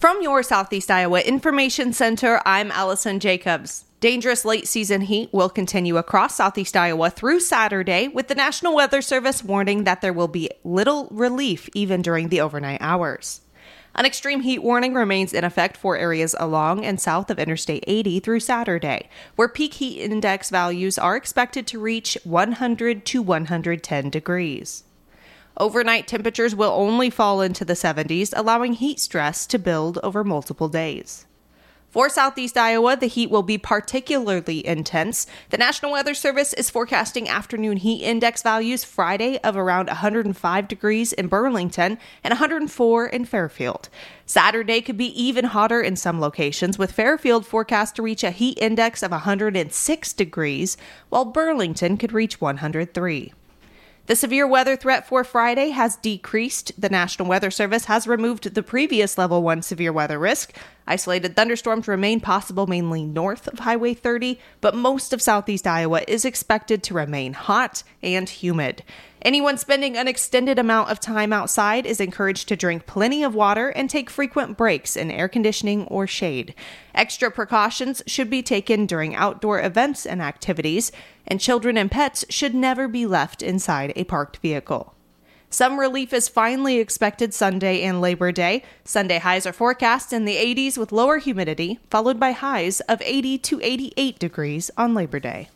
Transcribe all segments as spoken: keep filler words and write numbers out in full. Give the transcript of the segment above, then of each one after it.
From your Southeast Iowa Information Center, I'm Allison Jacobs. Dangerous late season heat will continue across Southeast Iowa through Saturday, with the National Weather Service warning that there will be little relief even during the overnight hours. An extreme heat warning remains in effect for areas along and south of Interstate eighty through Saturday, where peak heat index values are expected to reach one hundred to one hundred ten degrees. Overnight temperatures will only fall into the seventies, allowing heat stress to build over multiple days. For Southeast Iowa, the heat will be particularly intense. The National Weather Service is forecasting afternoon heat index values Friday of around one hundred five degrees in Burlington and one hundred four in Fairfield. Saturday could be even hotter in some locations, with Fairfield forecast to reach a heat index of one hundred six degrees, while Burlington could reach one hundred three. The severe weather threat for Friday has decreased. The National Weather Service has removed the previous level one severe weather risk. Isolated thunderstorms remain possible mainly north of Highway thirty, but most of Southeast Iowa is expected to remain hot and humid. Anyone spending an extended amount of time outside is encouraged to drink plenty of water and take frequent breaks in air conditioning or shade. Extra precautions should be taken during outdoor events and activities, and children and pets should never be left inside a parked vehicle. Some relief is finally expected Sunday and Labor Day. Sunday highs are forecast in the eighties with lower humidity, followed by highs of eighty to eighty-eight degrees on Labor Day.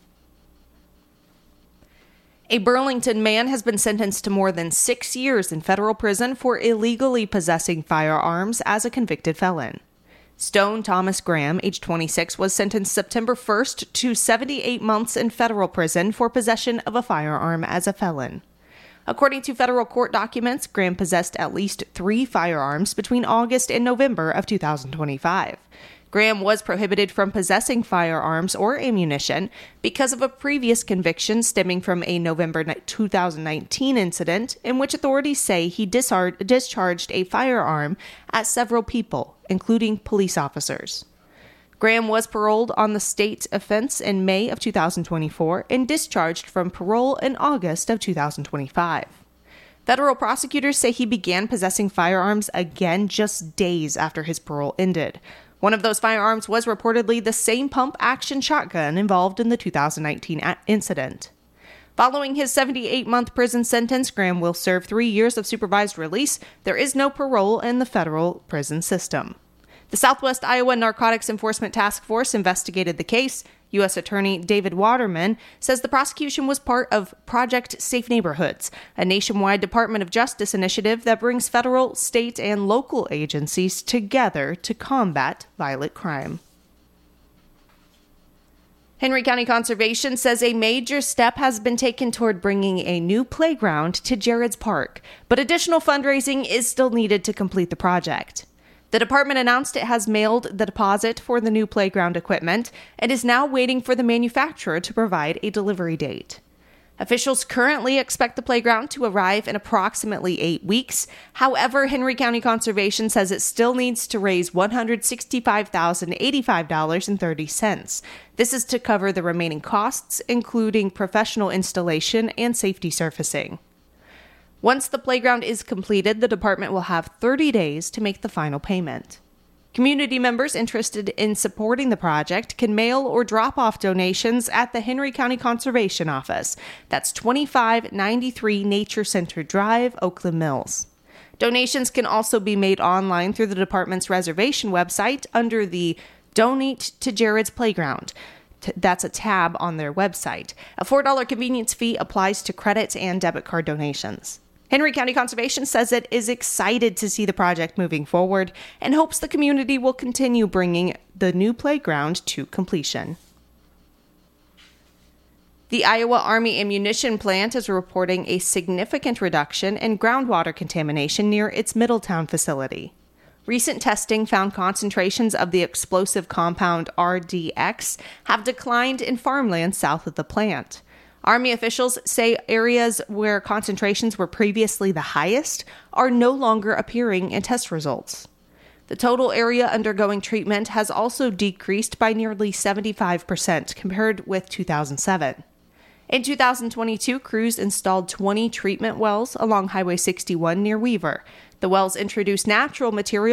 A Burlington man has been sentenced to more than six years in federal prison for illegally possessing firearms as a convicted felon. Stone Thomas Graham, age twenty-six, was sentenced September first to seventy-eight months in federal prison for possession of a firearm as a felon. According to federal court documents, Graham possessed at least three firearms between August and November of two thousand twenty-five. Graham was prohibited from possessing firearms or ammunition because of a previous conviction stemming from a November two thousand nineteen incident in which authorities say he disar- discharged a firearm at several people, including police officers. Graham was paroled on the state offense in May of two thousand twenty-four and discharged from parole in August of two thousand twenty-five. Federal prosecutors say he began possessing firearms again just days after his parole ended. One of those firearms was reportedly the same pump-action shotgun involved in the two thousand nineteen a- incident. Following his seventy-eight month prison sentence, Graham will serve three years of supervised release. There is no parole in the federal prison system. The Southwest Iowa Narcotics Enforcement Task Force investigated the case. U S Attorney David Waterman says the prosecution was part of Project Safe Neighborhoods, a nationwide Department of Justice initiative that brings federal, state, and local agencies together to combat violent crime. Henry County Conservation says a major step has been taken toward bringing a new playground to Jared's Park, but additional fundraising is still needed to complete the project. The department announced it has mailed the deposit for the new playground equipment and is now waiting for the manufacturer to provide a delivery date. Officials currently expect the playground to arrive in approximately eight weeks. However, Henry County Conservation says it still needs to raise one hundred sixty-five thousand eighty-five dollars and thirty cents. This is to cover the remaining costs, including professional installation and safety surfacing. Once the playground is completed, the department will have thirty days to make the final payment. Community members interested in supporting the project can mail or drop off donations at the Henry County Conservation Office. That's twenty-five ninety-three Nature Center Drive, Oakland Mills. Donations can also be made online through the department's reservation website under the Donate to Jared's Playground. That's a tab on their website. A four dollars convenience fee applies to credit and debit card donations. Henry County Conservation says it is excited to see the project moving forward and hopes the community will continue bringing the new playground to completion. The Iowa Army Ammunition Plant is reporting a significant reduction in groundwater contamination near its Middletown facility. Recent testing found concentrations of the explosive compound R D X have declined in farmland south of the plant. Army officials say areas where concentrations were previously the highest are no longer appearing in test results. The total area undergoing treatment has also decreased by nearly seventy-five percent compared with two thousand seven. In two thousand twenty-two, crews installed twenty treatment wells along Highway sixty-one near Weaver. The wells introduce natural material